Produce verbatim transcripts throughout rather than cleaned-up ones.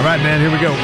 right, man, here we go.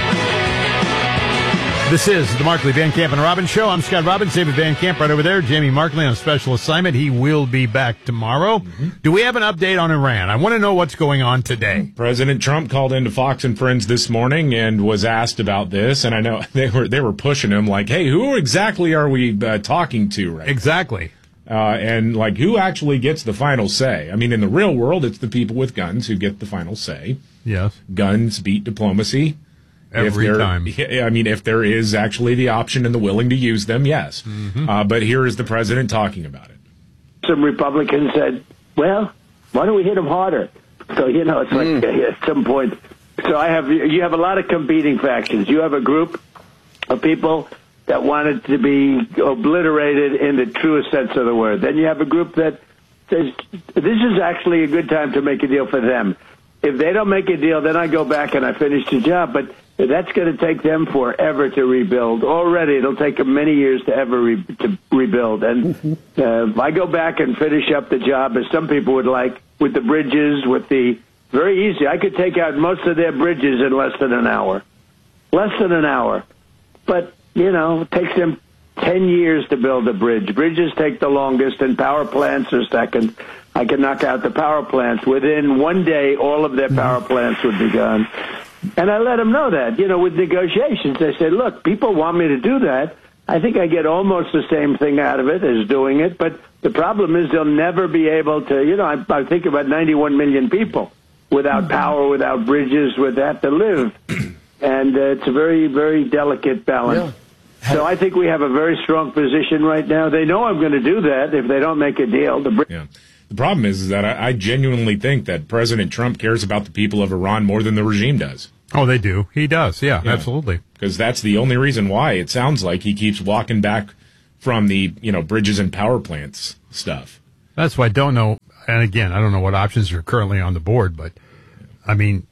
This is the Markley, Van Camp, and Robbins Show. I'm Scott Robbins, David Van Camp right over there. Jamie Markley on special assignment. He will be back tomorrow. Mm-hmm. Do we have an update on Iran? I want to know what's going on today. President Trump called into Fox and Friends this morning and was asked about this, and I know they were they were pushing him like, hey, who exactly are we uh, talking to right Exactly. Uh, and, like, who actually gets the final say? I mean, in the real world, it's the people with guns who get the final say. Yes. Guns beat diplomacy. Every time. I mean, if there is actually the option and the willing to use them, yes. Mm-hmm. Uh, but here is the president talking about it. Some Republicans said, well, why don't we hit them harder? So, you know, it's like mm. at some point. So I have you have a lot of competing factions. You have a group of people that wanted to be obliterated in the truest sense of the word. Then you have a group that says, this is actually a good time to make a deal for them. If they don't make a deal, then I go back and I finish the job. But that's going to take them forever to rebuild. Already, it'll take them many years to ever re- to rebuild. And uh, if I go back and finish up the job, as some people would like, with the bridges, with the very easy, I could take out most of their bridges in less than an hour. Less than an hour. But, you know, it takes them ten years to build a bridge. Bridges take the longest, and power plants are second. I can knock out the power plants. Within one day, all of their power plants would be gone. And I let them know that, you know, with negotiations. I said, look, people want me to do that. I think I get almost the same thing out of it as doing it. But the problem is they'll never be able to, you know, I, I think about ninety-one million people without power, without bridges, with that to live. And uh, it's a very, very delicate balance. Yeah. So I think we have a very strong position right now. They know I'm going to do that if they don't make a deal. The br- yeah. The problem is, is that I, I genuinely think that President Trump cares about the people of Iran more than the regime does. Oh, they do. He does. Yeah, yeah. Absolutely. Because that's the only reason why it sounds like he keeps walking back from the, you know, bridges and power plants stuff. That's why I don't know. And again, I don't know what options are currently on the board, but I mean,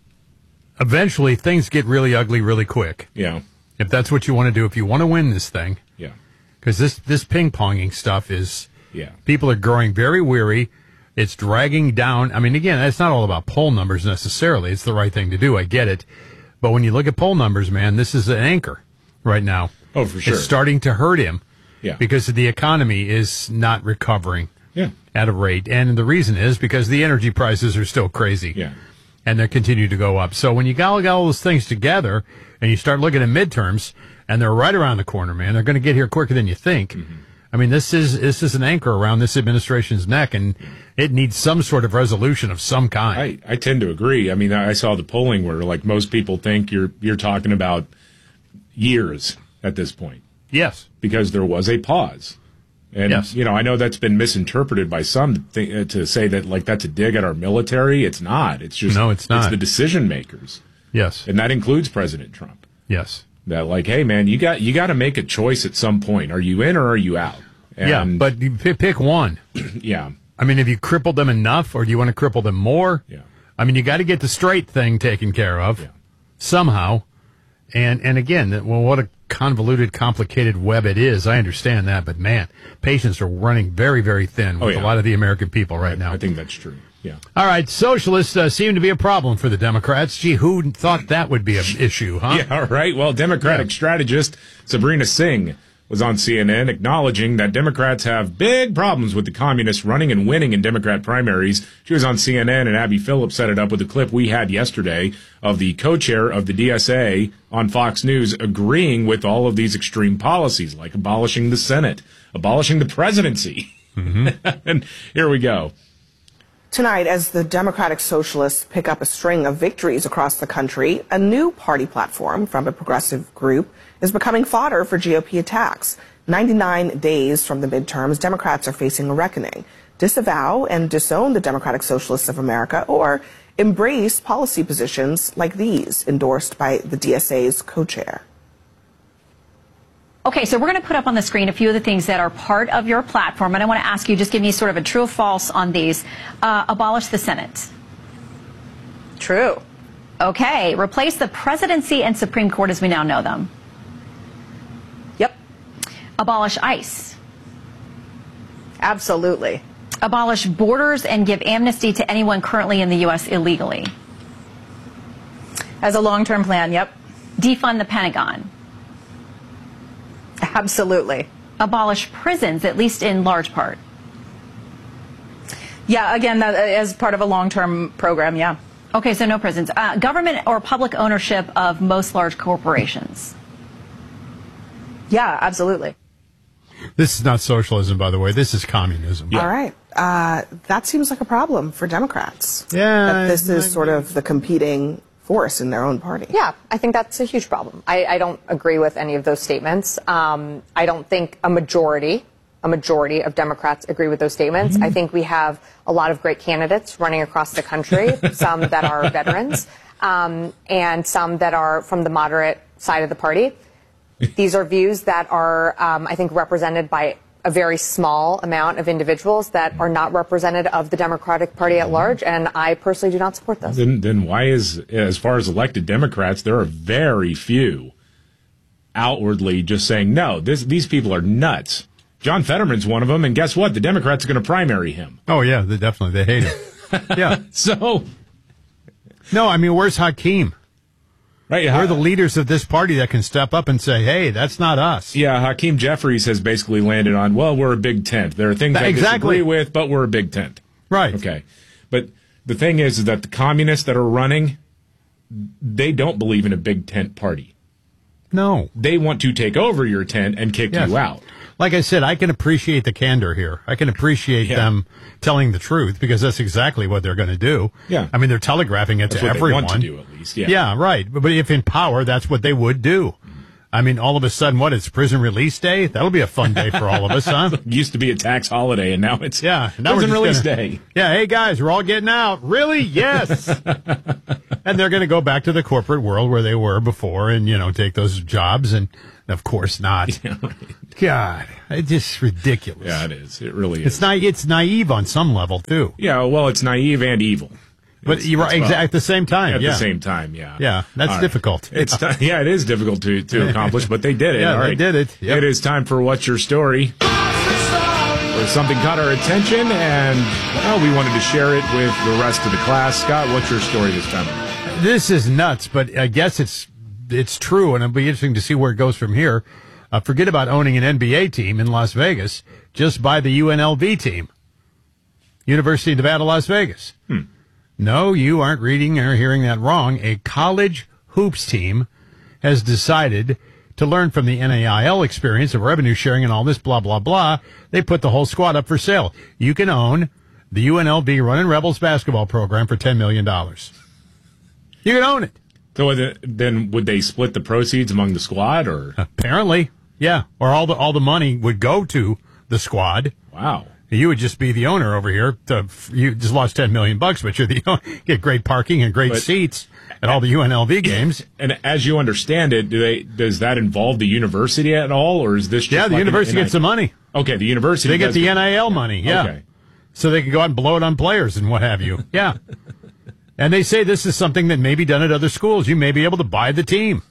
eventually things get really ugly really quick. Yeah. If that's what you want to do, if you want to win this thing. Yeah. Because this, this ping-ponging stuff is, yeah. People are growing very weary. It's dragging down. I mean, again, it's not all about poll numbers necessarily. It's the right thing to do. I get it. But when you look at poll numbers, man, this is an anchor right now. Oh, for sure. It's starting to hurt him. Yeah. Because the economy is not recovering yeah. at a rate. And the reason is because the energy prices are still crazy. Yeah. And they continue to go up. So when you got all those things together and you start looking at midterms, and they're right around the corner, man, they're going to get here quicker than you think. Mm-hmm. I mean, this is this is an anchor around this administration's neck, and it needs some sort of resolution of some kind. I, I tend to agree. I mean, I saw the polling where, like, most people think you're you're talking about years at this point. Yes. Because there was a pause. And, yes. you know, I know that's been misinterpreted by some th- to say that, like, that's a dig at our military. It's not. It's just no, it's not. It's the decision makers. Yes. And that includes President Trump. Yes. That, like, hey, man, you got you got to make a choice at some point. Are you in or are you out? And yeah, but you p- pick one. Yeah. I mean, have you crippled them enough, or do you want to cripple them more? Yeah. I mean, you got to get the straight thing taken care of yeah. somehow. And and again, well, what a convoluted, complicated web it is. I understand that, but man, patients are running very, very thin with oh, yeah. a lot of the American people right I, now. I think that's true. Yeah. All right. Socialists uh, seem to be a problem for the Democrats. Gee, who thought that would be an issue, huh? Yeah, right. Well, Democratic yeah. strategist Sabrina Singh was on C N N acknowledging that Democrats have big problems with the communists running and winning in Democrat primaries. She was on C N N, and Abby Phillips set it up with a clip we had yesterday of the co-chair of the D S A on Fox News agreeing with all of these extreme policies, like abolishing the Senate, abolishing the presidency. Mm-hmm. And here we go. Tonight, as the Democratic Socialists pick up a string of victories across the country, a new party platform from a progressive group is becoming fodder for G O P attacks. ninety-nine days from the midterms, Democrats are facing a reckoning. Disavow and disown the Democratic Socialists of America, or embrace policy positions like these endorsed by the D S A's co-chair. Okay, so we're going to put up on the screen a few of the things that are part of your platform, and I want to ask you, just give me sort of a true or false on these. Uh, abolish the Senate. True. Okay, replace the presidency and Supreme Court as we now know them. Yep. Abolish ICE. Absolutely. Abolish borders and give amnesty to anyone currently in the U S illegally. As a long-term plan, yep. Defund the Pentagon. Absolutely. Abolish prisons, at least in large part. Yeah, again, that, as part of a long-term program, yeah. Okay, so no prisons. Uh, government or public ownership of most large corporations. Yeah, absolutely. This is not socialism, by the way. This is communism. Yeah. All right. Uh, that seems like a problem for Democrats. Yeah. That this is sort of the competing force in their own party. Yeah, I think that's a huge problem. I, I don't agree with any of those statements. Um, I don't think a majority, a majority of Democrats agree with those statements. Mm-hmm. I think we have a lot of great candidates running across the country, some that are veterans, um, and some that are from the moderate side of the party. These are views that are, um, I think, represented by a very small amount of individuals that are not represented of the Democratic Party at large, and I personally do not support this. Then, then why is, as far as elected Democrats, there are very few outwardly just saying, no, this, these people are nuts. John Fetterman's one of them, and guess what? The Democrats are going to primary him. Oh, yeah, they definitely. They hate him. Yeah. So. No, I mean, where's Hakeem? Right, We're the leaders of this party that can step up and say, hey, that's not us. Yeah, Hakeem Jeffries has basically landed on, well, we're a big tent. There are things I exactly. disagree with, but we're a big tent. Right. Okay. But the thing is, is that the communists that are running, they don't believe in a big tent party. No. They want to take over your tent and kick yes. you out. Like I said, I can appreciate the candor here. I can appreciate yeah. them telling the truth because that's exactly what they're going to do. Yeah. I mean, they're telegraphing it that's to what everyone. They want to do, at least. Yeah. Yeah, right. But, but if in power, that's what they would do. I mean, all of a sudden, what, it's prison release day? That'll be a fun day for all of us, huh? It used to be a tax holiday, and now it's yeah, now prison release gonna, day. Yeah, hey, guys, we're all getting out. Really? Yes. And they're going to go back to the corporate world where they were before and, you know, take those jobs and, of course not. Yeah, right. God, it's just ridiculous. Yeah, it is. It really is. It's na- It's naive on some level, too. Yeah, well, it's naive and evil. But it's, you're right, well, at the same time. At yeah. the same time, yeah. Yeah, that's All difficult. Right. It's t- yeah, it is difficult to, to accomplish, but they did it. Yeah, All right. they did it. Yep. It is time for What's Your Story? Where something caught our attention, and well, we wanted to share it with the rest of the class. Scott, what's your story this time? This is nuts, but I guess it's it's true, and it'll be interesting to see where it goes from here. Uh, forget about owning an N B A team in Las Vegas. Just buy the U N L V team. University of Nevada, Las Vegas. Hmm. No, you aren't reading or hearing that wrong. A college hoops team has decided to learn from the N A I L experience of revenue sharing and all this blah, blah, blah. They put the whole squad up for sale. You can own the U N L V Running Rebels basketball program for ten million dollars. You can own it. So then would they split the proceeds among the squad, or? Apparently. Yeah, or all the all the money would go to the squad. Wow. You would just be the owner over here. To, you just lost ten million bucks, but you're the owner. Get great parking and great but, seats at all the U N L V games. And as you understand it, do they does that involve the university at all, or is this just yeah? The like university gets the money. Okay, the university they get the get, N I L money. Yeah, okay. So they can go out and blow it on players and what have you. Yeah, and they say this is something that may be done at other schools. You may be able to buy the team.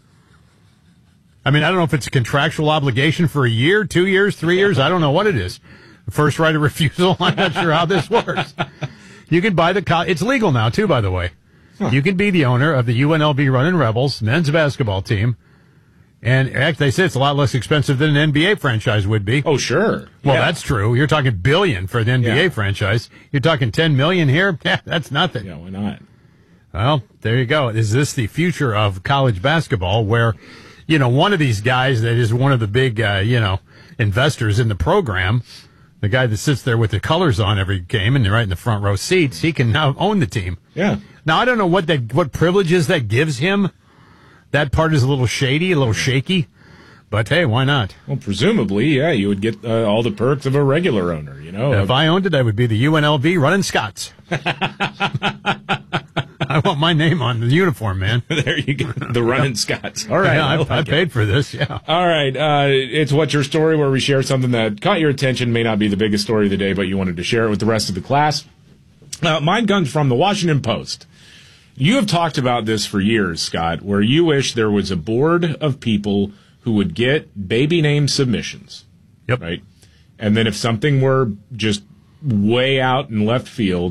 I mean, I don't know if it's a contractual obligation for a year, two years, three years. I don't know what it is. First right of refusal. I'm not sure how this works. You can buy the co- it's legal now too, by the way. Huh. You can be the owner of the U N L V Running Rebels men's basketball team, and actually they say it's a lot less expensive than an N B A franchise would be. Oh, sure. Well, yeah. that's true. You're talking billion for the N B A yeah. franchise. You're talking ten million here. Yeah, that's nothing. Yeah, why not? Well, there you go. Is this the future of college basketball, where, you know, one of these guys that is one of the big, uh, you know, investors in the program, the guy that sits there with the colors on every game and right in the front row seats, he can now own the team. Yeah. Now, I don't know what that, what privileges that gives him. That part is a little shady, a little shaky. But, hey, why not? Well, presumably, yeah, you would get uh, all the perks of a regular owner, you know. If I owned it, I would be the U N L V Running Scots. I want my name on the uniform, man. There you go. The Running Scots. All right. Yeah, I, like I paid it. for this, yeah. All right. Uh, it's What's Your Story, where we share something that caught your attention, may not be the biggest story of the day, but you wanted to share it with the rest of the class. Uh, mine comes from the Washington Post. You have talked about this for years, Scott, where you wish there was a board of people who would get baby name submissions. Yep. Right? And then if something were just way out in left field,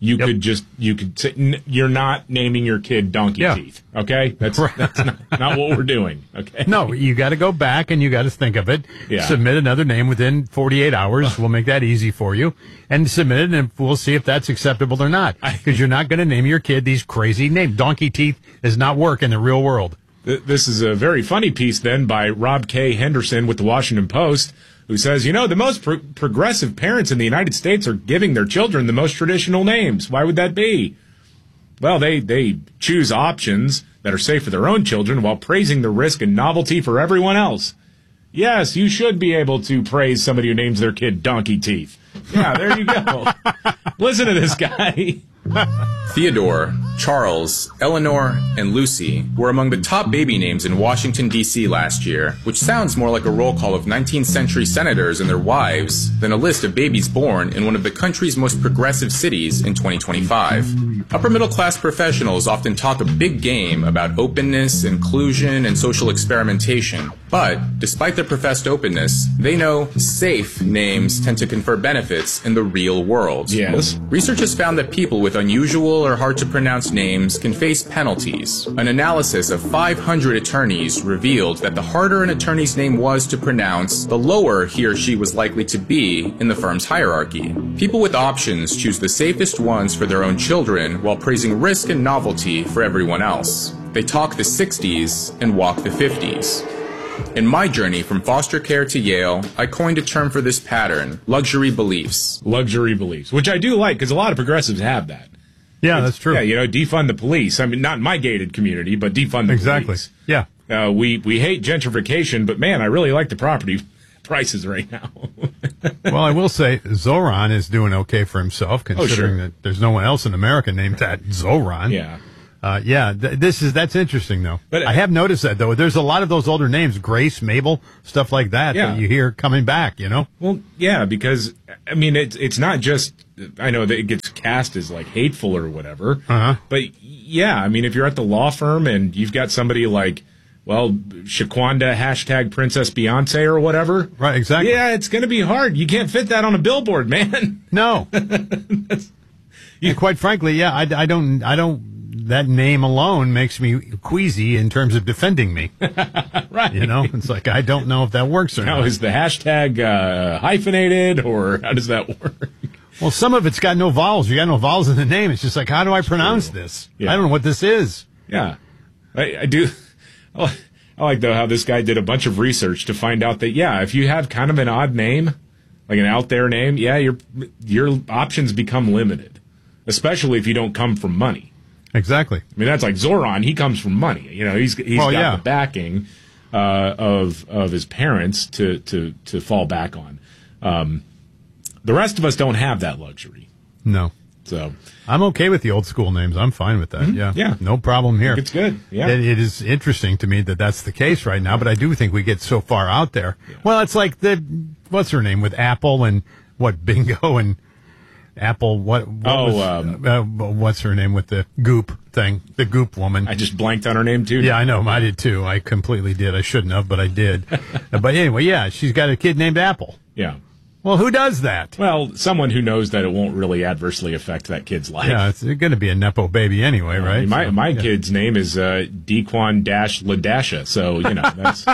you Yep. could just you could say, n- you're not naming your kid Donkey Yeah. Teeth. Okay, that's that's not, not what we're doing. Okay, No, you got to go back and you got to think of it. Yeah. Submit another name within forty-eight hours. We'll make that easy for you. And submit it, and we'll see if that's acceptable or not. Because you're not going to name your kid these crazy names. Donkey Teeth does not work in the real world. Th- This is a very funny piece then by Rob K. Henderson with the Washington Post, who says, you know, the most pro- progressive parents in the United States are giving their children the most traditional names. Why would that be? Well, they, they choose options that are safe for their own children while praising the risk and novelty for everyone else. Yes, you should be able to praise somebody who names their kid Donkey Teeth. Yeah, there you go. Listen to this guy. Theodore, Charles, Eleanor, and Lucy were among the top baby names in Washington, D C last year, which sounds more like a roll call of nineteenth century senators and their wives than a list of babies born in one of the country's most progressive cities in twenty twenty-five. Upper middle class professionals often talk a big game about openness, inclusion, and social experimentation. But, despite their professed openness, they know safe names tend to confer benefits in the real world. Yes. Research has found that people with unusual or hard-to-pronounce names can face penalties. An analysis of five hundred attorneys revealed that the harder an attorney's name was to pronounce, the lower he or she was likely to be in the firm's hierarchy. People with options choose the safest ones for their own children while praising risk and novelty for everyone else. They talk the sixties and walk the fifties. In my journey from foster care to Yale, I coined a term for this pattern, luxury beliefs. Luxury beliefs, which I do like because a lot of progressives have that. Yeah, that's true. Yeah, you know, defund the police. I mean, not in my gated community, but defund the Exactly. police. Yeah. Uh, we, we hate gentrification, but man, I really like the property prices right now. Well, I will say Zoran is doing okay for himself, considering sure. that there's no one else in America named that Zoran. Yeah. Uh, yeah, th- this is that's interesting though. But, uh, I have noticed that though. There's a lot of those older names, Grace, Mabel, stuff like that, Yeah. that you hear coming back. You know. Well, yeah, because I mean, it's it's not just. I know that it gets cast as like hateful or whatever, Uh-huh. but yeah, I mean, if you're at the law firm and you've got somebody like, well, Shaquanda hashtag Princess Beyonce or whatever, Right. Exactly. yeah, it's going to be hard. You can't fit that on a billboard, man. No. And quite frankly, yeah, I, I don't, I don't. That name alone makes me queasy in terms of defending me. Right. You know, it's like I don't know if that works or Now, not. is the hashtag uh, hyphenated or how does that work? Well, some of it's got no vowels. You got no vowels in the name. It's just like, how do I pronounce this? Yeah. I don't know what this is. Yeah, I, I do. I like, though, how this guy did a bunch of research to find out that, yeah, if you have kind of an odd name, like an out there name, yeah, your your options become limited, especially if you don't come from money. Exactly. I mean, that's like Zoran. He comes from money. You know, he's he's Well, got yeah. the backing uh, of of his parents to to to fall back on. Um, the rest of us don't have that luxury. No. So I'm okay with the old school names. I'm fine with that. Yeah. Yeah. No problem here. it's good. Yeah. It, it is interesting to me that that's the case right now, but I do think we get so far out there. Well, it's like the, what's her name with Apple and what, Bingo and Apple, what, what Oh, was, um, uh, what's her name with the Goop thing, the Goop woman. I just blanked on her name too. Yeah, I know. I did too. I completely did. I shouldn't have, but I did. But anyway, yeah, she's got a kid named Apple. Yeah. Well, who does that? Well, someone who knows that it won't really adversely affect that kid's life. Yeah, it's going to be a Nepo baby anyway, right? My So, my yeah. kid's name is uh, Dequan Dash Ladasha, so you know that's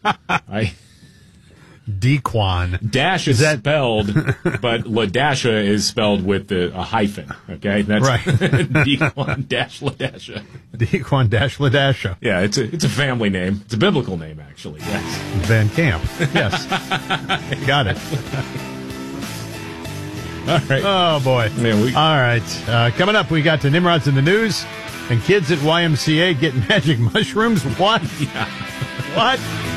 I Dequan. Dash is, Is that- spelled, but Ladasha is spelled with the, a hyphen. Okay, that's Right. Dequan Dash Ladasha. Dequan Dash Ladasha. Yeah, it's a it's a family name. It's a biblical name, actually. Yes. Van Camp. Yes. Got it. All right. Oh, boy. Yeah, we- All right. Uh, coming up, we got the Nimrods in the news and kids at Y M C A getting magic mushrooms. What? Yeah. What?